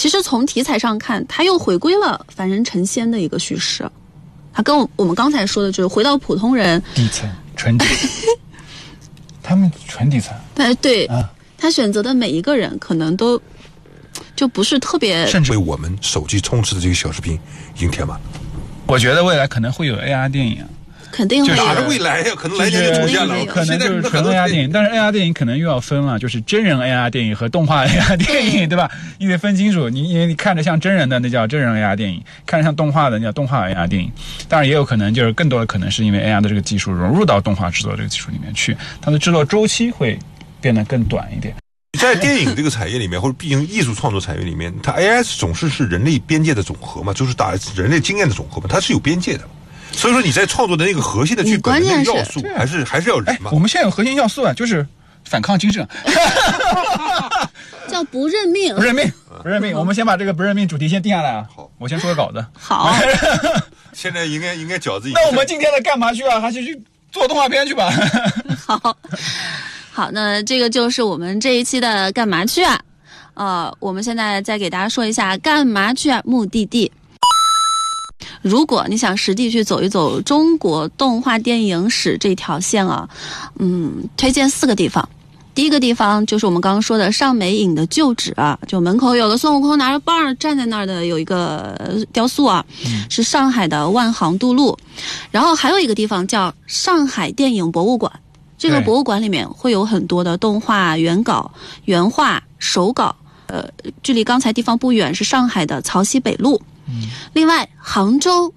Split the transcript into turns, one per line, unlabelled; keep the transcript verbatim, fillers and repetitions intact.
其实从题材上看，它又回归了凡人成仙的一个叙事。它跟我们刚才说的就是回到普通人
底层纯底层，他们纯底层。
对对、
啊，
他选择的每一个人可能都就不是特别，
甚至为我们手机充斥的这个小视频已经填满。
我觉得未来可能会有 A R 电影。
肯定会有。
哪是未来呀？可能来年就出现了。
可能就是纯 A R 电影，但是 A R 电影可能又要分了，就是真人 A R 电影和动画 A R 电影，对吧？你得分清楚。你因为你看着像真人的那叫真人 A R 电影，看着像动画的那叫动画 A R 电影。当然也有可能就是更多的可能是因为 A R 的这个技术融入到动画制作这个技术里面去，它的制作周期会变得更短一点。
在电影这个产业里面，或者毕竟艺术创作产业里面，它 A I 总是是人类边界的总和嘛，就是打人类经验的总和嘛，它是有边界的。所以说你在创作的那个核心的剧本的那个要素，还是还是要人嘛。
我们现在有核心要素啊，就是反抗精神，
叫不认命，
不认命，不认命。我们先把这个不认命主题先定下来啊。好，我先说个稿子。
好，
现在应该应该饺子。
那我们今天的干嘛去啊？还是去做动画片去吧。
好，好，那这个就是我们这一期的干嘛去啊？呃，我们现在再给大家说一下干嘛去啊目的地。如果你想实地去走一走中国动画电影史这条线啊，嗯，推荐四个地方。第一个地方就是我们刚刚说的上美影的旧址啊，就门口有个孙悟空拿着棒站在那儿的有一个雕塑啊，是上海的万航渡路。然后还有一个地方叫上海电影博物馆，这个博物馆里面会有很多的动画原稿、原画、手稿。呃，距离刚才地方不远是上海的曹溪北路。另外，杭州